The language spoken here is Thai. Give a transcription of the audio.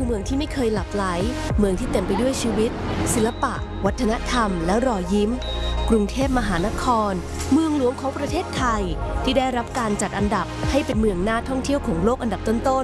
คือเมืองที่ไม่เคยหลับไหลเมืองที่เต็มไปด้วยชีวิตศิลปะวัฒนธรรมและรอยยิ้มกรุงเทพมหานครเมืองหลวงของประเทศไทยที่ได้รับการจัดอันดับให้เป็นเมืองน่าท่องเที่ยวของโลกอันดับต้นๆ